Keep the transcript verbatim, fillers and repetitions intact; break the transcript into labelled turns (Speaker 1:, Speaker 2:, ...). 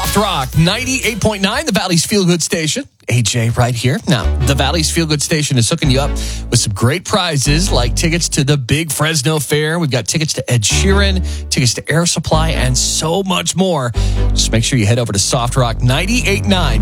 Speaker 1: Soft Rock ninety-eight point nine, the Valley's Feel Good Station. A J right here. Now, the Valley's Feel Good Station is hooking you up with some great prizes like tickets to the big Fresno Fair. We've got tickets to Ed Sheeran, tickets to Air Supply, and so much more. Just make sure you head over to Soft Rock ninety-eight point nine.